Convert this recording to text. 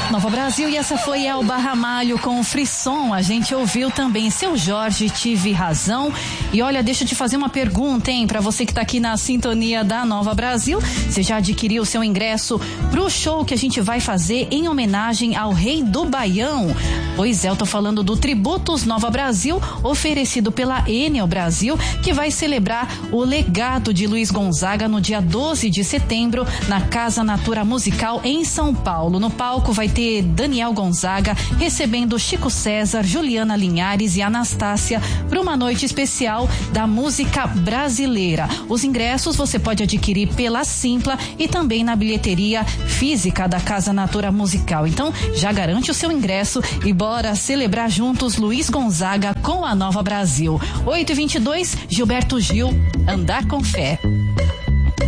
Nova Brasil, e essa foi Elba Ramalho com o Frisson. A gente ouviu também Seu Jorge, Tive Razão. E olha, deixa eu te fazer uma pergunta, hein, pra você que tá aqui na sintonia da Nova Brasil. Você já adquiriu o seu ingresso pro show que a gente vai fazer em homenagem ao Rei do Baião? Pois é, eu tô falando do Tributos Nova Brasil, oferecido pela Enel Brasil, que vai celebrar o legado de Luiz Gonzaga no dia 12 de setembro, na Casa Natura Musical em São Paulo. No palco vai ter Daniel Gonzaga recebendo Chico César, Juliana Linhares e Anastácia para uma noite especial da música brasileira. Os ingressos você pode adquirir pela Simpla e também na bilheteria física da Casa Natura Musical. Então, já garante o seu ingresso e bora celebrar juntos Luiz Gonzaga com a Nova Brasil. 8h22, Gilberto Gil, Andar com Fé.